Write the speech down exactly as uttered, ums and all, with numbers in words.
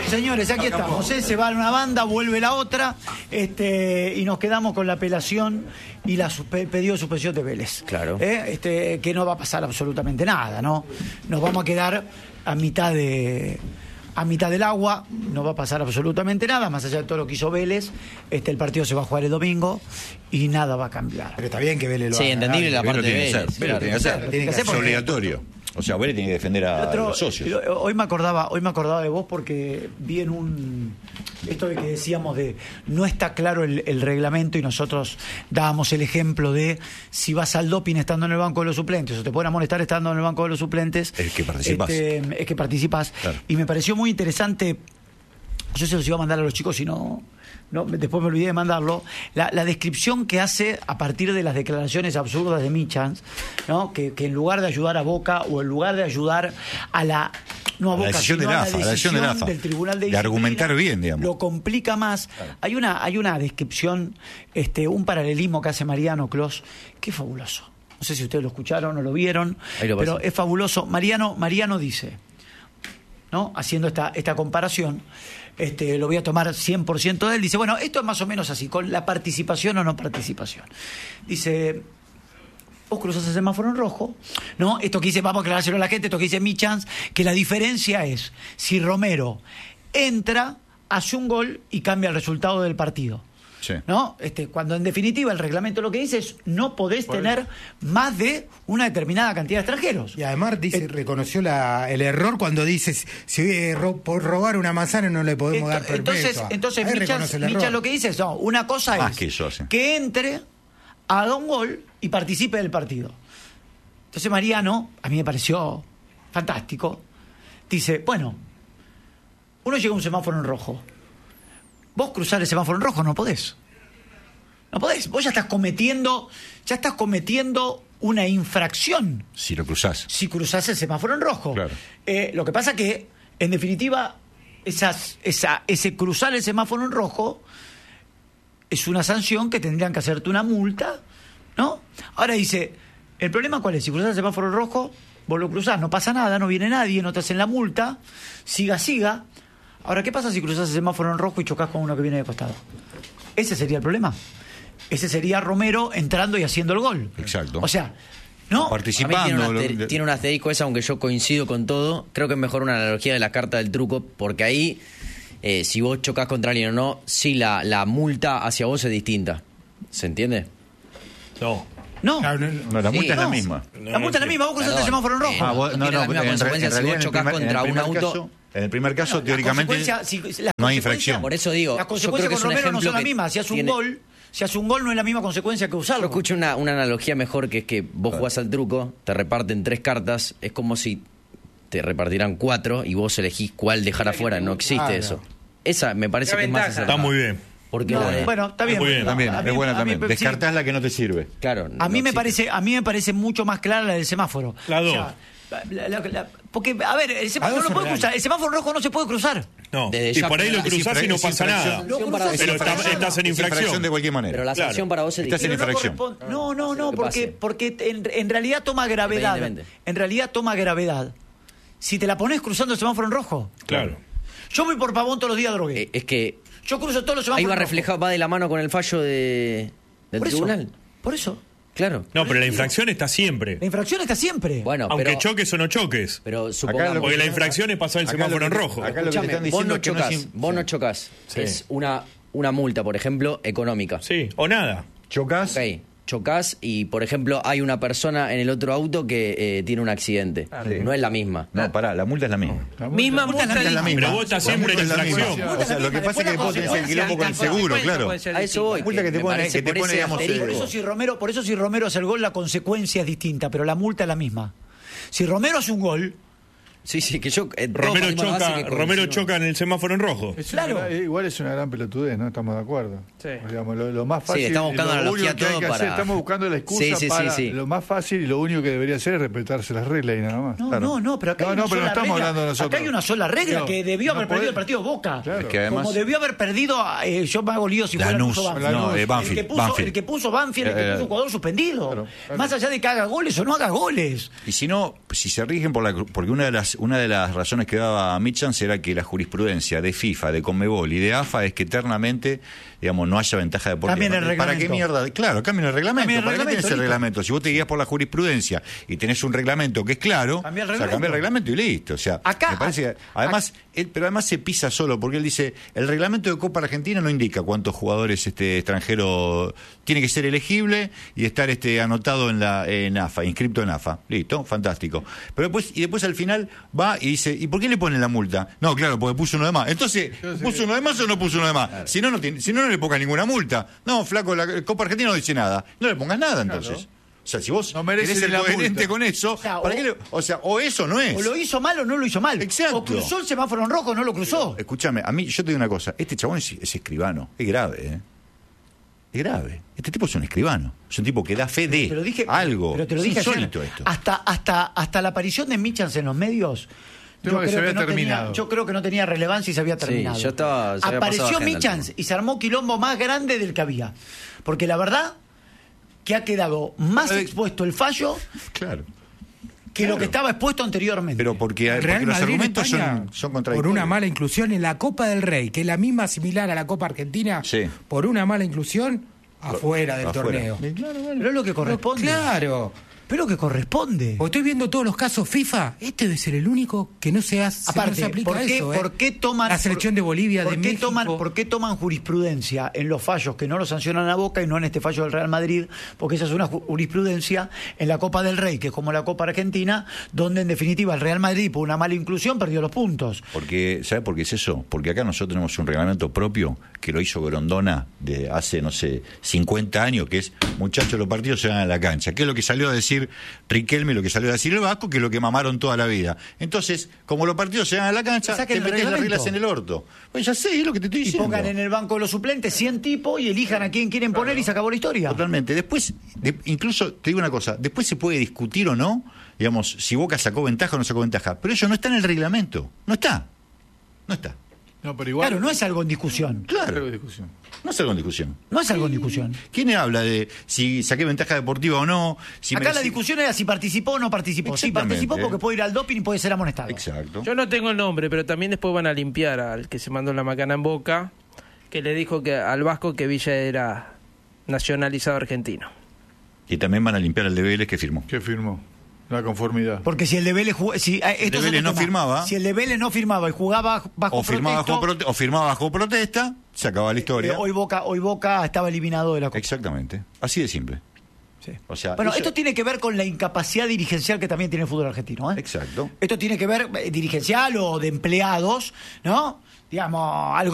Señores, aquí estamos, ¿eh? Se va una banda, vuelve la otra, este, y nos quedamos con la apelación y la suspe- pedido de suspensión de Vélez. Claro. ¿Eh? Este, que no va a pasar absolutamente nada, ¿no? Nos vamos a quedar a mitad de... a mitad del agua, no va a pasar absolutamente nada, más allá de todo lo que hizo Vélez. Este, el partido se va a jugar el domingo y nada va a cambiar. Pero está bien que Vélez lo Sí, haga, entendible ¿no? la parte de Vélez Vélez. tiene que hacer, claro. Vélez tiene que hacer. Tiene que hacer Es obligatorio. O sea, Vélez tiene que defender a Otro, los socios. Hoy me acordaba, hoy me acordaba de vos porque vi en un esto de que decíamos de no está claro el, el reglamento y nosotros dábamos el ejemplo de si vas al doping estando en el banco de los suplentes o te pueden amonestar estando en el banco de los suplentes, Es que participás. este, es que participás. Claro. Y me pareció muy interesante. Yo se los iba a mandar a los chicos y no, no después me olvidé de mandarlo. La, la descripción que hace a partir de las declaraciones absurdas de Michans, ¿no? Que, que en lugar de ayudar a Boca o en lugar de ayudar a la no a La Boca, decisión sino de a la la AFA, la decisión decisión de la AFA. del Tribunal de De Disciplina, argumentar bien, digamos. lo complica más. Claro. Hay una hay una descripción, este, un paralelismo que hace Mariano Clos, que es fabuloso. No sé si ustedes lo escucharon o lo vieron, Ahí lo pero pasé. es fabuloso. Mariano Mariano dice, ¿no? Haciendo esta, esta comparación, este, lo voy a tomar cien por ciento de él. Dice, bueno, esto es más o menos así, con la participación o no participación. Dice, vos cruzás el semáforo en rojo, ¿no? Esto que dice, vamos a aclarárselo a la gente, esto que dice Michans, que la diferencia es si Romero entra, hace un gol y cambia el resultado del partido. Sí. ¿No? Este, cuando en definitiva el reglamento lo que dice es no podés Por tener más de una determinada cantidad de extranjeros. Y además dice, Eh, reconoció la, el error cuando dice si eh, ro- por robar una manzana no le podemos dar Ento- perpetua. Entonces, entonces Ahí Michas, reconoce el error. Michas lo que dice es, no, una cosa Más es que eso hace. que entre, haga un gol y participe del partido. Entonces Mariano, a mí me pareció fantástico, dice, bueno, uno llega a un semáforo en rojo, vos cruzar el semáforo en rojo no podés. No podés, vos ya estás cometiendo, ya estás cometiendo una infracción Si lo cruzás. si cruzás el semáforo en rojo. Claro. Eh, lo que pasa que, en definitiva, esas, esa, ese cruzar el semáforo en rojo es una sanción que tendrían que hacerte una multa, ¿no? Ahora dice, ¿el problema cuál es? Si cruzás el semáforo en rojo, vos lo cruzás, no pasa nada, no viene nadie, no te hacen la multa, siga, siga. Ahora, ¿qué pasa si cruzás el semáforo en rojo y chocás con uno que viene de costado? Ese sería el problema. Ese sería Romero entrando y haciendo el gol. Exacto. O sea, ¿no? A mí Participando. tiene, un lo- aster- tiene un asterisco esa, aunque yo coincido con todo. Creo que es mejor una analogía de la carta del truco, porque ahí, eh, si vos chocas contra alguien o no, sí la, la multa hacia vos es distinta. ¿Se entiende? No. No. Claro, no- No, la Sí. multa es la No. misma. La multa es la misma, vos cruzaste el Perdón. semáforo en rojo. Eh, Ah, vos- no no, tiene no, la misma en, consecuencia en si realidad vos en el chocás primer, en contra el un primer auto. caso, en el primer caso, No, la teóricamente, consecuencia- si- la no hay consecuencia- infracción. Por eso digo, La yo consecuencia creo que es con un Romero no ejemplo son la que misma. Si hace un tiene- gol, si hace un gol no es la misma consecuencia que usarlo. Yo escucho una, una analogía mejor, que es que vos jugás al truco, te reparten tres cartas, es como si te repartirán cuatro y vos elegís cuál dejar afuera. No existe Claro. eso. Esa me parece Qué que es más ventaja. Está acertada. muy bien. Porque No, la de- bueno, está bien. Muy bien. También, A mí- es buena a mí- también. sí. Descartás la que no te sirve. Claro. A mí no me existe. parece, a mí me parece mucho más clara la del semáforo. La dos. O sea, la- la- la- porque, a ver, el semáforo dos no son puede reales. cruzar. El semáforo rojo no se puede cruzar. No. Desde Y ya por ahí lo es cruzás y no es pasa infracción. nada. Lo cruzás Pero y está- infracción. estás en Es infracción. de cualquier manera. Pero la Claro. sanción para vos es Estás en distinta. Pero no infracción. corresponde- No, no, no, Lo que porque, pase. porque en, en realidad toma gravedad. Evidentemente. En realidad toma gravedad. Si te la pones cruzando el semáforo en rojo. Claro. Yo voy por Pavón todos los días drogué. Eh, es que Yo cruzo todos los semáforos ahí va en rojo. reflejado, va de la mano con el fallo de, del Por eso, tribunal. por eso. Claro. No, pero la infracción está siempre. La infracción está siempre. Bueno, Aunque pero, choques o no choques. pero Acá supongamos... lo Porque la que- infracción es pasar el acá semáforo lo en que- rojo. acá lo que te están Escúchame, vos diciendo no es que no chocás, es in- vos no sí. chocás. Sí. Es una, una multa, por ejemplo, económica. Sí, o nada. Chocás. Ok, chocás y, por ejemplo, hay una persona en el otro auto que eh, tiene un accidente. sí. No es la misma. No, pará, la multa es la misma. Misma multa. La multa es la misma. Pero vos estás La siempre multa en es la misma. infracción. O sea, lo que pasa es que vos tenés el quilombo con el seguro, claro. A eso voy. La multa que te me pone- parece que te por pone, ese digamos, asterisco. Por eso si Romero, por eso si Romero hace el gol, la consecuencia es distinta, pero la multa es la misma. Si Romero hace un gol, Sí, sí, que yo... eh, todos Romero partimos de la base choca, que Romero coincidimos. choca en el semáforo en rojo. Es Claro. una gran- igual es una gran pelotudez, ¿no? Estamos de acuerdo. Sí. Digamos, lo, lo más Sí, fácil. estamos buscando lo analogía único que hay todo que hacer, para- estamos buscando la excusa Sí, sí, sí, para sí. lo más fácil y lo único que debería hacer es respetarse las reglas y nada más. no, Claro. no, no, pero acá No, hay no, una pero no sola estamos regla. hablando nosotros. Acá hay una sola regla Digo, que debió no haber perdido podés- el partido Boca. Claro. Es que además- Como debió haber perdido, eh, yo me hago lío si fuera el que Lanús. puso Banfield. No, eh, Banfield, El que puso, Banfield. el que puso Banfield, el que Eh, puso jugador suspendido. claro, claro. Más allá de que haga goles o no haga goles. Y si no, si se rigen por la porque una de las una de las razones que daba Mitchans era que la jurisprudencia de FIFA, de Conmebol y de A F A es que eternamente, digamos, no haya ventaja deportiva. Cambien el ¿Para reglamento. qué mierda? Claro, cambien el reglamento. Cambien el ¿Para qué reglamento, tenés el listo. reglamento? Si vos te guías por la jurisprudencia y tenés un reglamento que es claro, Cambia el o sea, reglamento. cambia el reglamento y listo. O sea, Acá- me parece que, además, él, pero además se pisa solo, porque él dice, el reglamento de Copa Argentina no indica cuántos jugadores este extranjeros tiene que ser elegible y estar este anotado en la en A F A, inscripto en A F A. Listo, fantástico. Pero después, y después al final va y dice, ¿y por qué le ponen la multa? No, claro, porque puso uno de más. Entonces, ¿puso uno de más o no puso uno de más? Si no, no tiene, si no, no le pongas ninguna multa. No, flaco, la Copa Argentina no dice nada. No le pongas nada entonces. O sea, si vos No merece querés ser ni la coherente multa. con eso, O sea, ¿para o- qué le- o sea, o eso no es. O lo hizo mal o no lo hizo mal. Exacto. O cruzó el semáforo en rojo o no lo cruzó. Escúchame, a mí, yo te digo una cosa, este chabón es, es escribano, es grave, ¿eh? Es grave. Este tipo es un escribano, es un tipo que da fe de Te lo dije, algo. Pero te lo Es dije ayer. insólito esto. Hasta, hasta, hasta la aparición de Mitchans en los medios. Tema que se había no terminado. tenía, yo creo que no tenía relevancia y se había Sí, terminado. ya estaba- se había pasado Apareció agenda el Mitchans tema. y se armó quilombo más grande del que había. Porque la verdad que ha quedado más Eh, expuesto el fallo Claro. que claro. lo que estaba expuesto anteriormente. Pero porque, El porque Real los Madrid en argumentos España, son, son por contradictorios. una mala inclusión en la Copa del Rey, que es la misma similar a la Copa Argentina, Sí. por una mala inclusión, afuera del Afuera. torneo. Pero es lo que corresponde. Claro. Pero lo que corresponde. Porque estoy viendo todos los casos FIFA. Este debe ser el único que no se hace. Aparte, no se aplica ¿por qué, eso, ¿eh? por qué toman la selección por- de Bolivia, por de qué México? toman, ¿Por qué toman jurisprudencia en los fallos que no lo sancionan a Boca y no en este fallo del Real Madrid? Porque esa es una ju- jurisprudencia en la Copa del Rey, que es como la Copa Argentina, donde en definitiva el Real Madrid, por una mala inclusión, perdió los puntos. Porque, ¿sabe por qué es eso? Porque acá nosotros tenemos un reglamento propio que lo hizo Grondona de hace, no sé, cincuenta años, que es, muchachos, los partidos se van a la cancha. Que es lo que salió a decir Riquelme y lo que salió a decir el Vasco, que es lo que mamaron toda la vida. Entonces, como los partidos se van a la cancha, Saquen te el metes las reglamento. reglas en el orto. Pues ya sé, es lo que te estoy Y diciendo. pongan en el banco de los suplentes cien tipos y elijan a quién quieren poner y se acabó la historia. Totalmente. Después, de- incluso, te digo una cosa, después se puede discutir o no, digamos, si Boca sacó ventaja o no sacó ventaja, pero eso no está en el reglamento. No está. No está. No, pero igual. Claro, no es algo en discusión. Claro. Algo de discusión. No es algo en discusión. No es algo en discusión. ¿Quién habla de si saqué ventaja deportiva o no? Si Acá la merecí- discusión era si participó o no participó. Si Exactamente. participó porque puede ir al doping y puede ser amonestado. Exacto. Yo no tengo el nombre, pero también después van a limpiar al que se mandó la macana en Boca, que le dijo que al Vasco que Villa era nacionalizado argentino. Y también van a limpiar el de Vélez que firmó. ¿Qué firmó? La conformidad. Porque si el de Vélez, jug- si, eh, esto es Vélez otro no tema. firmaba. Si el de Vélez no firmaba y jugaba bajo O firmaba, protesto, bajo prote- o firmaba bajo protesta, se acaba la eh, historia. hoy Boca hoy Boca estaba eliminado de la Copa. Exactamente. Así de simple. Sí. O sea, Bueno, eso- esto tiene que ver con la incapacidad dirigencial que también tiene el fútbol argentino. ¿eh? Exacto. Esto tiene que ver eh, dirigencial o de empleados, ¿no? Digamos, algo